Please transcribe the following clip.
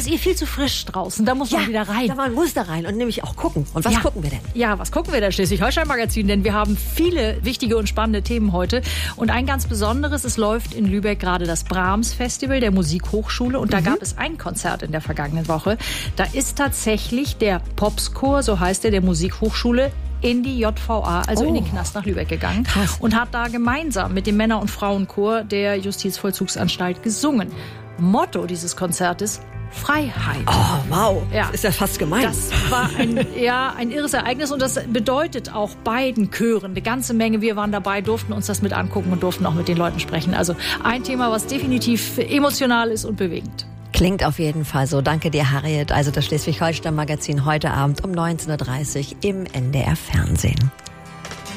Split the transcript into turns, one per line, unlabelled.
ist ihr viel zu frisch draußen. Da muss man wieder rein.
Man muss da rein und nämlich auch gucken. Und was gucken wir denn?
Ja, was gucken wir denn? Schleswig-Holstein-Magazin, denn wir haben viele wichtige und spannende Themen heute. Und ein ganz besonderes, es läuft in Lübeck gerade das Brahms-Festival der Musikhochschule. Und da gab es ein Konzert in der vergangenen Woche. Da ist tatsächlich der Popschor, so heißt er, der Musikhochschule, in die JVA, also in den Knast nach Lübeck gegangen.
Krass.
Und hat da gemeinsam mit dem Männer- und Frauenchor der Justizvollzugsanstalt gesungen. Motto dieses Konzertes: Freiheit.
Oh, wow.
Ja.
Das ist ja fast gemein.
Das war ein irres Ereignis und das bedeutet auch beiden Chören eine ganze Menge. Wir waren dabei, durften uns das mit angucken und durften auch mit den Leuten sprechen. Also ein Thema, was definitiv emotional ist und bewegend.
Klingt auf jeden Fall so. Danke dir, Harriet. Also das Schleswig-Holstein-Magazin heute Abend um 19:30 Uhr im NDR Fernsehen.